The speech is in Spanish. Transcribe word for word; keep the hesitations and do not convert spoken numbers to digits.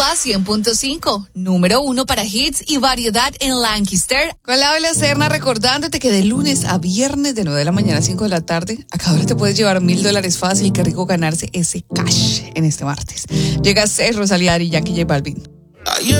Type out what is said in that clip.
Rumba cien punto cinco, número uno para hits y variedad en Lancaster. Con la Ola Serna recordándote que de lunes a viernes de nueve de la mañana a cinco de la tarde, acá ahora te puedes llevar mil dólares fácil. Qué rico ganarse ese cash en este martes. Llega Rosalía y Yankee J Balvin.